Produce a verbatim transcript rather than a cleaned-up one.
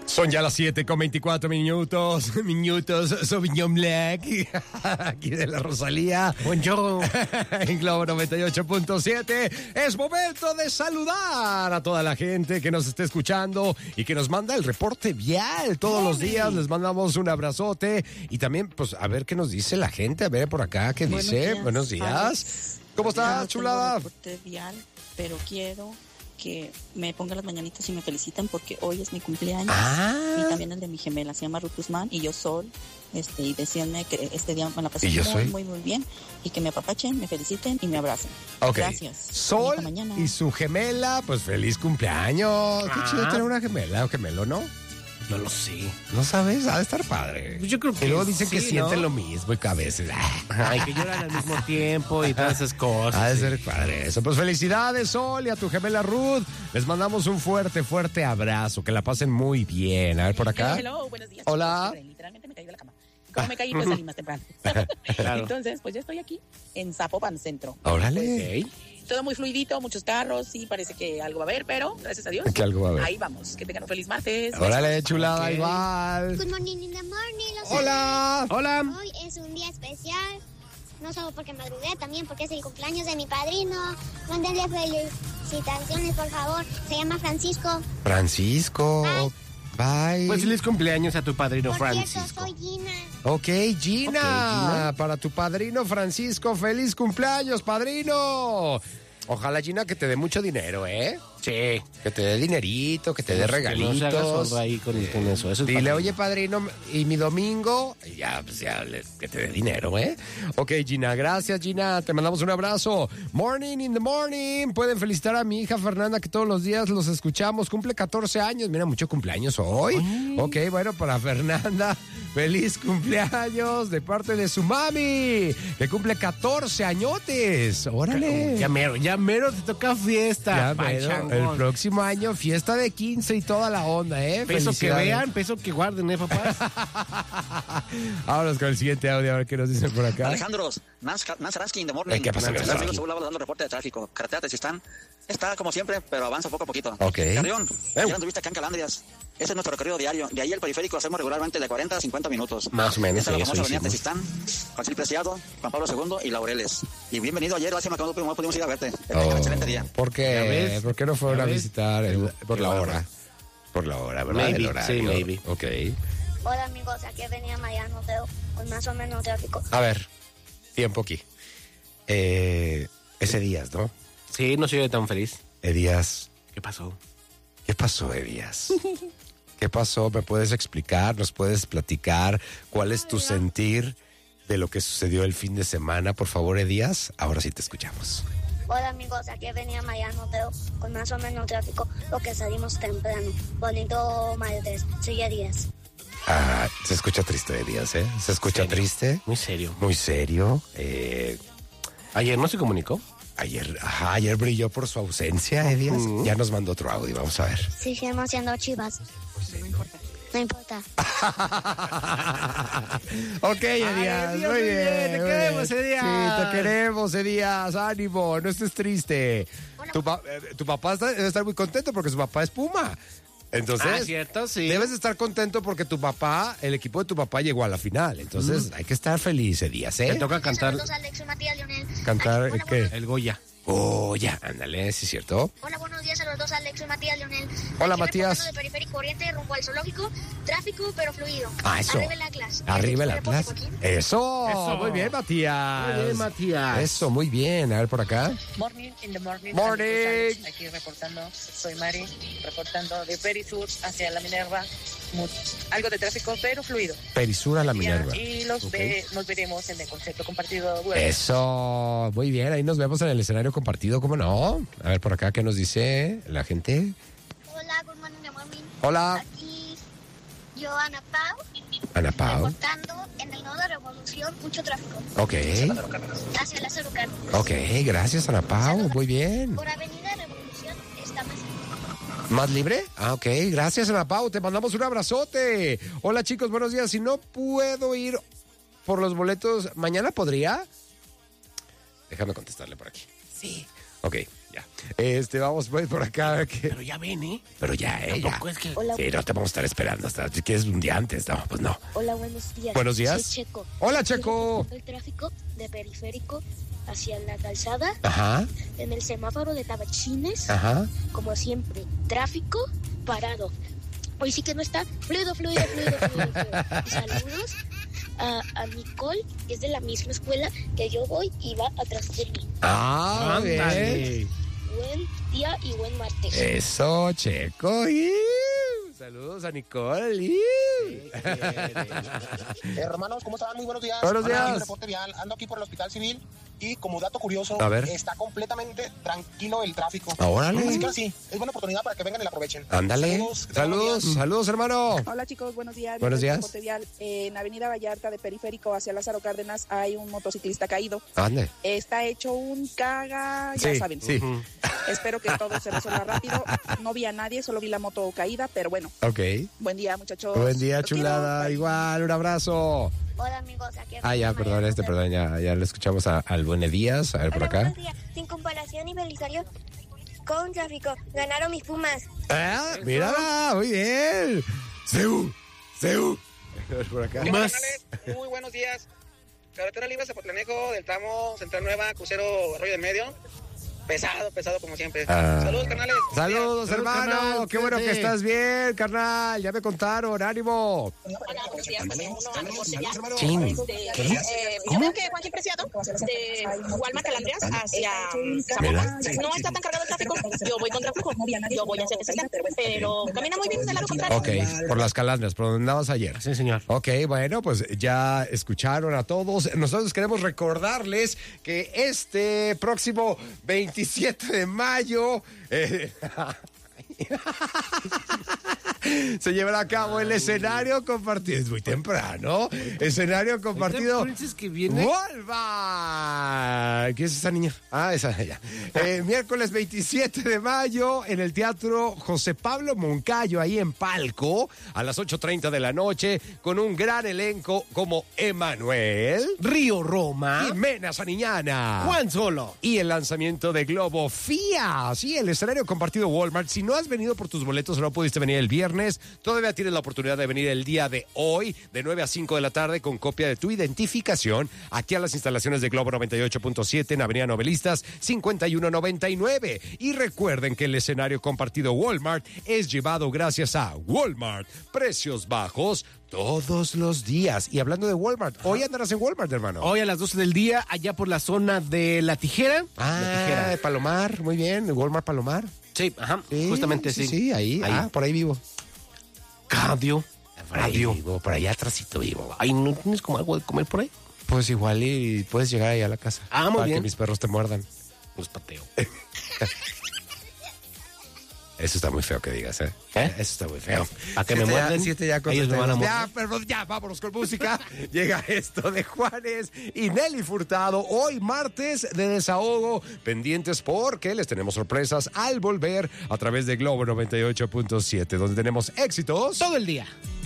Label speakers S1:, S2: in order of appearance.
S1: Son ya las siete con veinticuatro minutos, minutos, Sauvignon Black, aquí de la Rosalía.
S2: Buongiorno.
S1: En Globo noventa y ocho punto siete. Es momento de saludar a toda la gente que nos esté escuchando y que nos manda el reporte vial todos los días. Les mandamos un abrazote y también, pues, a ver qué nos dice la gente. A ver por acá qué
S3: Buenos
S1: dice.
S3: días,
S1: Buenos días.
S3: Alex.
S1: ¿Cómo
S3: Yo
S1: estás,
S3: no
S1: chulada?
S3: tengo reporte vial, pero quiero que me pongan las mañanitas y me feliciten porque hoy es mi cumpleaños.
S1: Ah.
S3: Y también el de mi gemela, se llama Ruth Guzmán y yo Sol. Este, y decíanme que este día me la pasé
S1: ¿Y yo
S3: muy,
S1: soy?
S3: muy, muy bien. Y que me apapachen, me feliciten y me abracen.
S1: Ok.
S3: Gracias.
S1: Sol
S3: Bonita mañana.
S1: y su gemela, pues feliz cumpleaños. Qué
S2: Ah.
S1: chido tener una gemela o gemelo, ¿no?
S2: No lo sé.
S1: ¿No sabes? Ha de estar padre.
S2: Pues yo creo que
S1: Y luego dicen que
S2: sí,
S1: sienten
S2: ¿no?
S1: lo mismo y que a veces...
S2: Ay, que lloran al mismo tiempo y todas esas cosas.
S1: Ha de
S2: sí.
S1: ser padre eso. Pues felicidades, Sol, y a tu gemela Ruth. Les mandamos un fuerte, fuerte abrazo. Que la pasen muy bien. A ver por acá.
S3: Hello, hello, buenos días.
S1: Hola.
S3: chicos. Literalmente me caí de la cama. Como me caí, pues salí más temprano.
S2: Claro.
S3: Entonces, pues ya estoy aquí en Zapopan Centro.
S1: Órale.
S2: Ok.
S3: Todo muy fluidito, muchos carros, sí, parece que algo va a haber, pero gracias a Dios.
S1: Que algo va a haber.
S3: Ahí vamos. Que tengan un feliz martes.
S1: Órale, chulada,
S2: Ok.
S1: igual.
S4: Good morning in the morning. Los
S1: Hola.
S2: Hola.
S4: Hoy es un día especial. No solo porque madrugué, también porque es el cumpleaños de mi padrino. Mándenle felicitaciones, por favor. Se llama Francisco.
S1: Francisco. Bye.
S2: Pues feliz cumpleaños a tu padrino
S4: Por cierto,
S2: Francisco.
S4: soy Gina.
S1: Ok, Gina,
S2: Ok, Gina.
S1: para tu padrino Francisco, feliz cumpleaños, padrino. Ojalá, Gina, que te dé mucho dinero, ¿eh?
S2: Sí.
S1: Que te dé dinerito, que te dé
S2: Que no
S1: regalitos.
S2: se haga sordo ahí con, con eso. Eso es
S1: Dile,
S2: padrino.
S1: oye, padrino, y mi domingo, y ya, pues ya, le- que te dé dinero, ¿eh? Ok, Gina, gracias, Gina, te mandamos un abrazo. Morning in the morning, pueden felicitar a mi hija Fernanda, que todos los días los escuchamos, cumple catorce años, mira, mucho cumpleaños hoy. Ok, bueno, para Fernanda, feliz cumpleaños de parte de su mami, que cumple catorce añotes, órale.
S2: Ya mero, ya mero te toca fiesta.
S1: Ya, pero
S2: pachangón.
S1: el próximo año, fiesta de quince y toda la onda, ¿eh?
S2: Peso que
S1: Felicidades.
S2: vean, peso que guarden, ¿eh, papás?
S1: Vámonos con el siguiente audio, a ver qué nos dicen por acá.
S5: Alejandros, Nazaransky in the morning.
S1: Eh, ¿qué pasa,
S5: Nancy
S1: Nazaransky?
S5: Saúl dando reporte de tráfico. Carretera Tezistán está como siempre, pero avanza poco a poquito.
S1: Ok.
S5: Carrión,
S1: Eh.
S5: ya anduviste acá en Calandrias. Ese es nuestro recorrido diario. De ahí el periférico hacemos regularmente de cuarenta a cincuenta minutos.
S1: Más o menos,
S5: Esta es
S1: sí,
S5: la
S1: eso
S5: famosa avenida
S1: hicimos.
S5: Tezistán, Juan Preciado, Juan Pablo segundo y Laureles. Y bienvenido ayer, lástima que no pudimos, pudimos ir a verte. Que tengas
S1: Oh,
S5: un excelente día.
S1: ¿Por
S2: ¿Ya
S1: qué?
S2: ves?
S1: ¿Por qué no fueron
S2: ¿Ya
S1: a
S2: ves?
S1: visitar el- por
S2: Qué
S1: la
S2: bárbaro.
S1: hora? Por la hora, ¿verdad?
S2: Maybe,
S1: El horario.
S2: sí, maybe.
S1: Ok.
S4: Hola, amigos. Aquí venía Mariano Teo con más o menos tráfico.
S1: A ver, tiempo aquí. Eh, ese Díaz, ¿no?
S2: Sí, no soy tan feliz.
S1: Edías,
S2: ¿Qué pasó?
S1: ¿qué pasó, Edías? ¿Qué pasó? ¿Me puedes explicar? ¿Nos puedes platicar? ¿Cuál es tu sentir de lo que sucedió el fin de semana? Por favor, Edías, ahora sí te escuchamos.
S4: Hola, amigos. Aquí venía Mariano Teo con más o menos tráfico porque salimos temprano. Bonito martes. Sigue días.
S1: Ah, se escucha triste, Edías, ¿eh? Se escucha
S2: Serio.
S1: triste,
S2: Muy serio.
S1: muy serio. Eh,
S2: Ayer no se comunicó.
S1: ayer, ajá, ayer brilló por su ausencia, Edías.
S2: Ujú.
S1: Ya nos mandó otro audio, vamos a ver.
S4: Seguimos siendo chivas. No importa. No importa.
S1: Ok, Edías,
S2: Edías,
S1: muy
S2: muy
S1: bien.
S2: bien, te
S1: muy
S2: queremos,
S1: bien.
S2: Edías.
S1: Sí, te queremos, Edías. Ánimo, no estés triste. Tu, pa- eh, tu papá está- debe estar muy contento porque su papá es Puma. Entonces,
S2: Ah, cierto, sí.
S1: debes de estar contento porque tu papá, el equipo de tu papá llegó a la final. Entonces, hay que estar feliz, Edías,
S2: Te
S1: ¿eh?
S2: toca cantar
S4: Saludos, Alex, Matías, Leonel.
S1: Cantar,
S4: Hola,
S1: ¿qué?
S4: buenos-
S2: el Goya.
S1: Oh, ya, ándale, sí es cierto.
S4: Hola, buenos días a los dos, Alex y Matías Leonel.
S1: Hola,
S4: Aquí
S1: Matías.
S4: reportando de Periférico Oriente rumbo al zoológico. Tráfico, pero fluido.
S1: Ah, eso.
S4: Arriba el Atlas.
S1: Arriba el
S4: Este reporte,
S1: Atlas.
S4: Joaquín.
S1: Eso,
S2: Eso.
S1: muy bien, Matías.
S2: Muy bien, Matías.
S1: Eso, muy bien. A ver por acá.
S6: Morning in the morning.
S1: Morning.
S6: Saludos, Alex. Aquí reportando, soy Mari, reportando de Perisur hacia la Minerva. Mu- algo de tráfico, pero fluido.
S1: Perisura la
S6: Ya,
S1: Minerva.
S6: y los
S1: Ok.
S6: ve, nos veremos en el concepto compartido. Bueno,
S1: Eso, muy bien. Ahí nos vemos en el escenario compartido, ¿cómo no? A ver por acá, ¿qué nos dice la gente?
S4: Hola, good morning, the morning.
S1: Hola,
S4: Aquí Joana Pau,
S1: Ana Pau.
S4: reportando en el nodo de Revolución, mucho tráfico.
S1: Ok,
S4: Hacia la Cerucano.
S1: ok, gracias, Ana Pau. Muy bien.
S4: Por Avenida Revolución está más cerca.
S1: ¿Más libre? Ah, ok. Gracias, Ana Pau. Te mandamos un abrazote. Hola, chicos. Buenos días. Si no puedo ir por los boletos, ¿mañana podría? Déjame contestarle por aquí. Sí. Ok. ya. Este, vamos pues por acá. Que...
S2: Pero ya ven, ¿eh?
S1: Pero ya, eh, ya.
S2: Tampoco es que...
S7: Hola,
S1: Sí, no te vamos a estar esperando hasta si quieres un día antes. No, pues no.
S7: hola, buenos días.
S1: Buenos días.
S7: Soy Checo.
S1: Hola, Checo.
S7: El tráfico de periférico hacia la calzada,
S1: Ajá,
S7: en el semáforo de Tabachines,
S1: ajá.
S7: como siempre, tráfico parado. Hoy sí que no está fluido, fluido, fluido, fluido. fluido. Saludos a, a Nicole, que es de la misma escuela que yo voy y va atrás de mí.
S1: Ah,
S2: Ándale.
S1: bien.
S7: Buen día y buen martes.
S1: Eso, Checo. ¡Iu! Saludos a Nicole. ¡Iu!
S8: Hermanos, ¿cómo están? Muy buenos días.
S1: Buenos
S8: Hola,
S1: días.
S8: reporte vial. Ando aquí por el Hospital Civil y como dato curioso,
S1: A ver.
S8: está completamente tranquilo el tráfico.
S1: Órale.
S8: Así que sí, es buena oportunidad para que vengan y la aprovechen.
S1: Ándale.
S8: Saludos.
S1: Saludos, saludos, hermano.
S9: Hola chicos, buenos días.
S1: Buenos días.
S9: Reporte vial. En Avenida Vallarta de Periférico hacia Lázaro Cárdenas hay un motociclista caído.
S1: Ande.
S9: Está hecho un caga, ya
S1: Sí,
S9: saben.
S1: sí.
S2: Ujú.
S9: Espero que todo se resuelva rápido. No vi a nadie, solo vi la moto caída, pero bueno.
S1: Ok.
S9: Buen día, muchachos.
S1: Buen día,
S9: Los quiero.
S1: chulada.
S9: Bye.
S1: Igual, un abrazo.
S4: Hola amigos, aquí
S1: Ah, ya, perdón, este, perdón, ya, ya le escuchamos a- al Buenos Días. A ver por acá.
S4: Sin comparación y Belisario con tráfico, ganaron mis Pumas.
S1: Ah, mírala, muy bien. Seu, Seu. A ver por acá.
S2: Más.
S8: Muy buenos días. Carretera libre Zapotlanejo del tramo Central Nueva, crucero Arroyo del Medio. Pesado, pesado como siempre.
S1: Ah.
S8: Saludos, canales.
S1: Saludos,
S2: Saludos,
S1: hermano.
S2: carnal,
S1: Qué bueno que
S2: cuídate.
S1: estás bien, carnal. Ya me contaron, ánimo. Chin.
S6: Eh, yo veo que Juanqui Preciado, de Walmart Calandrias hacia Zapopan, no está tan cargado el tráfico. Yo voy con tráfico, yo voy hacia Tesalán, pero camina muy bien del lado contrario.
S1: Ok, por las calandras, por donde andabas ayer.
S2: Sí, señor.
S1: Ok, bueno, pues ya escucharon a todos. Nosotros queremos recordarles que este próximo veintisiete de mayo eh, se llevará a cabo el escenario compartido. Es muy temprano. Escenario compartido.
S2: ¿Ahorita dices que viene?
S1: ¡Wolva! ¿Quién es esa niña? Ah, esa ella. Eh, miércoles veintisiete de mayo en el Teatro José Pablo Moncayo, ahí en Palco, a las ocho treinta de la noche, con un gran elenco como Emanuel,
S2: Río Roma.
S1: Jimena Sariñana,
S2: Juan Solo.
S1: y el lanzamiento de Globo Fía. Sí, el escenario compartido Walmart. Si no has venido por tus boletos o no pudiste venir el viernes, todavía tienes la oportunidad de venir el día de hoy, de nueve a cinco de la tarde, con copia de tu identificación, aquí a las instalaciones de Globo noventa y ocho punto siete en Avenida Novelistas cincuenta y uno noventa y nueve. Y recuerden que el escenario compartido Walmart es llevado gracias a Walmart. Precios bajos todos los días. Y hablando de Walmart, hoy andarás en Walmart, hermano.
S2: Hoy a las doce del día, allá por la zona de La Tijera.
S1: Ah,
S2: La Tijera.
S1: de Palomar, muy bien, Walmart Palomar.
S2: Sí, ajá,
S1: Sí,
S2: justamente
S1: sí.
S2: sí.
S1: Sí, ahí,
S2: Ahí.
S1: Ah, por ahí vivo.
S2: Cadio.
S1: Por ahí
S2: Cadio.
S1: vivo, por allá atrásito vivo.
S2: Ay, ¿no tienes como algo de comer por ahí?
S1: Pues igual y puedes llegar ahí a la casa.
S2: Ah, muy
S1: para
S2: bien.
S1: que mis perros te muerdan.
S2: Pues pateo.
S1: Eso está muy feo que digas, ¿eh?
S2: ¿Eh?
S1: Eso está muy feo.
S2: ¿A que me
S1: Siete ya-
S2: muerden?
S1: siete ya con
S2: Ellos me
S1: siete.
S2: van a
S1: Ya,
S2: morder.
S1: perdón, ya, vámonos con música. Llega esto de Juanes y Nelly Furtado. Hoy martes de desahogo. Pendientes porque les tenemos sorpresas al volver a través de Globo noventa y ocho punto siete, donde tenemos éxitos
S2: Todo el día.